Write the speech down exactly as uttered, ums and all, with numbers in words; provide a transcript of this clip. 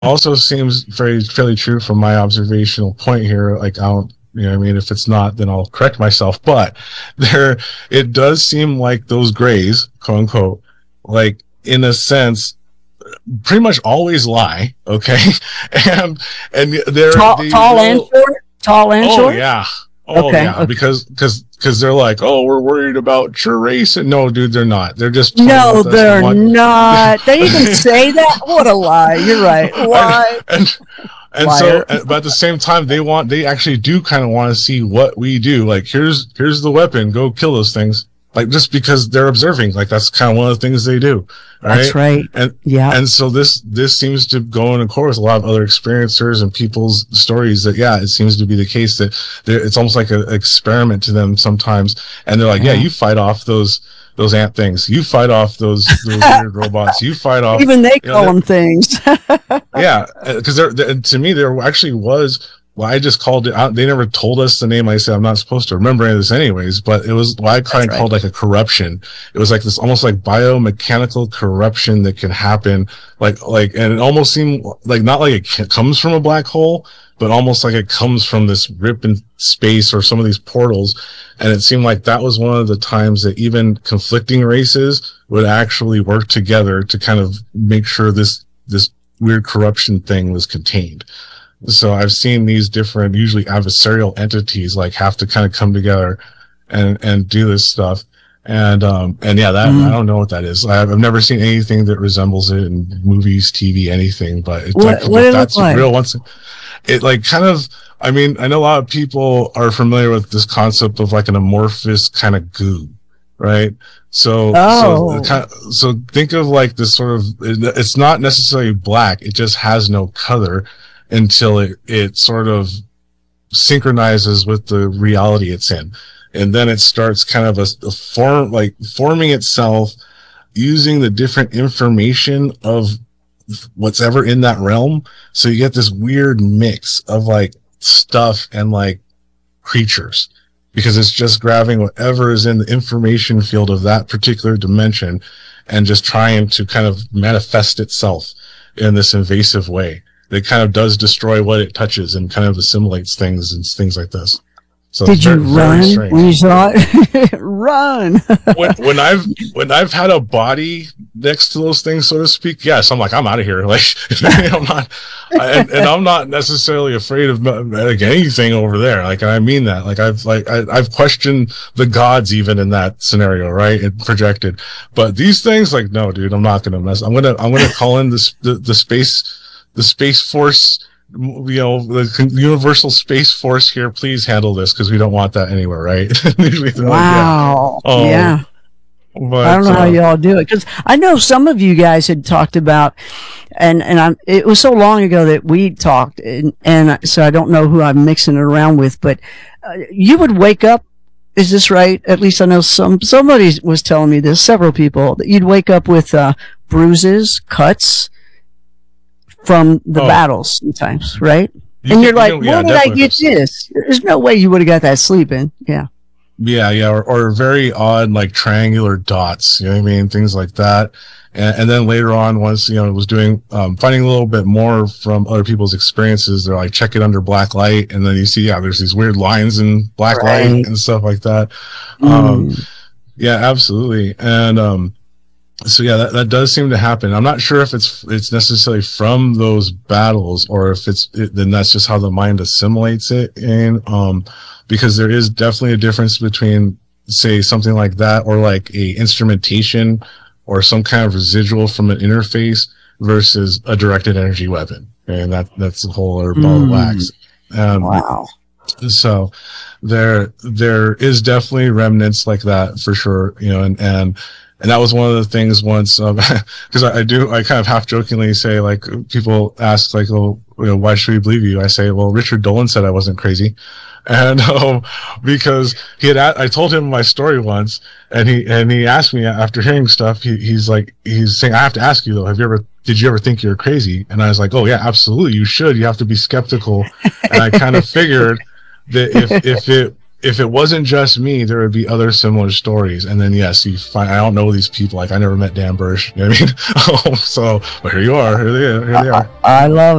also seems very fairly true from my observational point here. Like I don't, you know, what I mean, if it's not, then I'll correct myself. But there, it does seem like those grays, quote unquote, like in a sense, pretty much always lie. Okay, and and they're tall, they tall will, and short, tall and oh short. yeah, oh okay, yeah, okay. because because because they're like, oh, we're worried about your race, and no, dude, they're not. They're just no, they're not. They even say that. What a lie! You're right. Lie. And, and, and so, but at the same time, they want, they actually do kind of want to see what we do. Like, here's, here's the weapon. Go kill those things. Like, just because they're observing. Like, that's kind of one of the things they do. Right? That's right. And, yeah. And so this, this seems to go in accord with a lot of other experiencers and people's stories that, yeah, it seems to be the case that it's almost like an experiment to them sometimes. And they're like, yeah, yeah you fight off those, those ant things. You fight off those, those weird robots. You fight off. Even they you call know, them things. yeah. Cause there, to me, there actually was, well, I just called it out. They never told us the name. I said, I'm not supposed to remember any of this anyways, but it was what I kind of called like a corruption. It was like this almost like biomechanical corruption that can happen. Like, like, and it almost seemed like not like it comes from a black hole, but almost like it comes from this rip in space or some of these portals. And it seemed like that was one of the times that even conflicting races would actually work together to kind of make sure this, this weird corruption thing was contained. So I've seen these different, usually adversarial entities, like have to kind of come together and, and do this stuff. And, um, and yeah, that, mm. I don't know what that is. I've, I've never seen anything that resembles it in movies, T V, anything, but it's what, like, what it that's like? real once. It like kind of, I mean, I know a lot of people are familiar with this concept of like an amorphous kind of goo, right? So, oh. so, so think of like this sort of, it's not necessarily black. It just has no color until it, it sort of synchronizes with the reality it's in. And then it starts kind of a, a form, like forming itself using the different information of what's ever in that realm. So you get this weird mix of like stuff and like creatures, because it's just grabbing whatever is in the information field of that particular dimension and just trying to kind of manifest itself in this invasive way. It kind of does destroy what it touches and kind of assimilates things and things like this. So did you very, run very when you saw it? Run. when, when I've when I've had a body next to those things, so to speak, yes, I'm like, I'm out of here. Like, I'm not, I, and, and I'm not necessarily afraid of like anything over there. Like, I mean that. Like, I've like I, I've questioned the gods even in that scenario, right? It projected, but these things, like, no, dude, I'm not gonna mess. I'm gonna I'm gonna call in this the, the space the space force. You know, the universal space force here, please handle this because we don't want that anywhere, right? Wow. Like, yeah. Oh, yeah. But, I don't know uh, how y'all do it, because I know some of you guys had talked about, and and I'm. It was so long ago that we talked, and, and so I don't know who I'm mixing it around with. But uh, you would wake up. Is this right? At least I know some. Somebody was telling me this. Several people that you'd wake up with uh, bruises, cuts from the oh. battles sometimes, right? You and you're can, like, you know, where yeah, did I get this? There's no way you would have got that sleeping. Yeah. Yeah, yeah, or, or very odd, like triangular dots, you know what I mean? Things like that. And, and then later on, once, you know, it was doing, um, finding a little bit more from other people's experiences, they're like, check it under black light. And then you see, yeah, there's these weird lines in black right. light and stuff like that. Mm. Um, yeah, absolutely. And, um, so yeah, that, that does seem to happen. I'm not sure if it's it's necessarily from those battles or if it's it, then that's just how the mind assimilates it in. Um, because there is definitely a difference between, say, something like that or like a instrumentation or some kind of residual from an interface versus a directed energy weapon, and that that's a whole other ball mm. of wax. Um, wow. So there there is definitely remnants like that for sure, you know, and and. And that was one of the things once, um, cause I, I do, I kind of half jokingly say, like, people ask, like, oh, you know, why should we believe you? I say, well, Richard Dolan said I wasn't crazy. And, um, because he had, I told him my story once and he, and he asked me after hearing stuff, he, he's like, he's saying, I have to ask you though, have you ever, did you ever think you're crazy? And I was like, oh yeah, absolutely. You should. You have to be skeptical. And I kind of figured that if, if it, if it wasn't just me, there would be other similar stories. And then, yes, you find, I don't know these people. Like, I never met Dan Bursch. You know what I mean? So, but here you are. Here they are. Here they are. I, I love